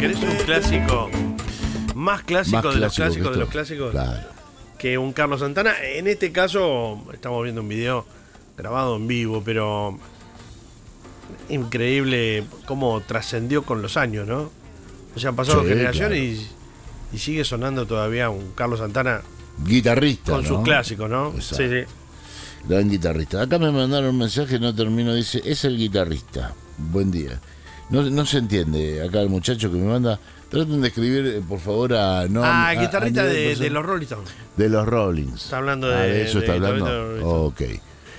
querés un clásico, más clásico de los clásicos de los clásicos, claro, que un Carlos Santana. En este caso, estamos viendo un video grabado en vivo, pero increíble cómo trascendió con los años, ¿no? O sea, han pasado Sí, generaciones claro. y sigue sonando todavía un Carlos Santana Guitarrista, con ¿no? sus clásicos, ¿no? Exacto. Sí, sí. Gran guitarrista. Acá me mandaron un mensaje, no termino, dice, es el guitarrista. Buen día. No se entiende. Acá el muchacho que me manda, traten de escribir, por favor, a... No, Guitarrista nivel de personal. los Rolling Stones. De los Rollins. Está hablando de eso está hablando. Guitarrista.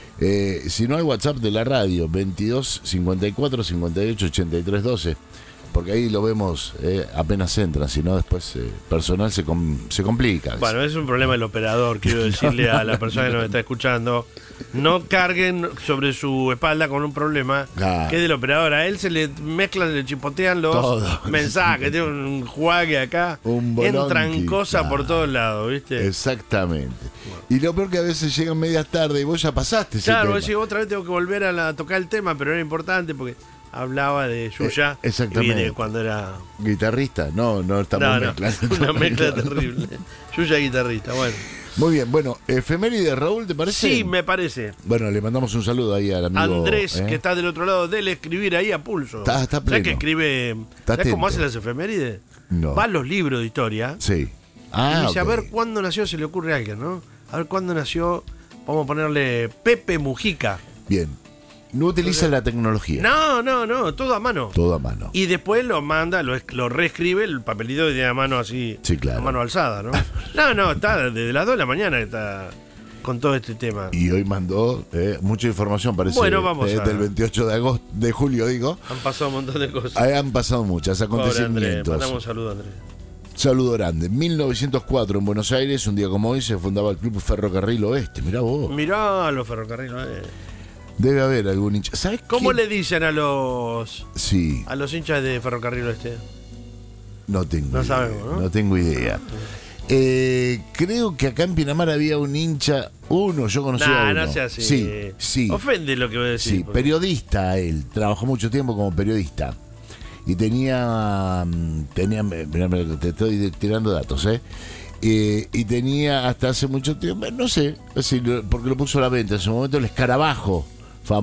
Ok. Si no hay WhatsApp de la radio, 22 54 58 83 12, porque ahí lo vemos apenas entran, si no después personal se complica. Bueno, es un problema del operador, quiero decirle a la persona que nos está escuchando. No carguen sobre su espalda con un problema Claro. que es del operador. A él se le mezclan, le chipotean los Todo. mensajes, tiene un juague acá. Un bolonqui, Entran cosas claro. por todos lados, ¿viste? Exactamente. Y lo peor que a veces llegan medias tarde y vos ya pasaste ese Claro, tema. vos decís, otra vez tengo que volver a tocar el tema, pero era importante porque hablaba de Yuya. exactamente. Y de cuando era... Guitarrista, no estamos mezclando. Una mezcla terrible. Yuya guitarrista, bueno. Muy bien, bueno, efeméride, Raúl, ¿te parece? Sí, me parece. Bueno, le mandamos un saludo ahí al amigo Andrés, que está del otro lado del escribir ahí a pulso. Está ¿Sabes pleno. que escribe? Está ¿Sabes cómo atento. hace las efemérides? No. Va a los libros de historia Sí. y dice, a ver cuándo nació, se le ocurre a alguien, ¿no? A ver cuándo nació, vamos a ponerle Pepe Mujica. Bien. No utiliza la tecnología. No, todo a mano. Todo a mano. Y después lo manda, lo reescribe, el papelito de a mano así, Sí, claro. a mano alzada, ¿no? No, está desde las 2 de la mañana que está con todo este tema. Y hoy mandó mucha información, parece. Bueno, vamos a- del 28 de julio, digo. Han pasado un montón de cosas. Ahí han pasado muchas Pobre Andrés, acontecimientos. mandamos un saludo a Andrés. Saludo grande. 1904 en Buenos Aires, un día como hoy, se fundaba el Club Ferrocarril Oeste. Mirá vos. Mirá los ferrocarriles. Debe haber algún hincha. ¿Sabes ¿Cómo quién? le dicen a los Sí, hinchas de Ferrocarril Oeste? no tengo No idea. sabemos, ¿no? No tengo idea. Creo que acá en Pinamar había un hincha, yo conocí a uno. No sea así. Sí. Ofende lo que voy a decir. Sí, porque- periodista él, trabajó mucho tiempo como periodista. Y tenía mirá, te estoy tirando datos, y tenía hasta hace mucho tiempo, no sé, porque lo puso a la venta en su momento, el escarabajo.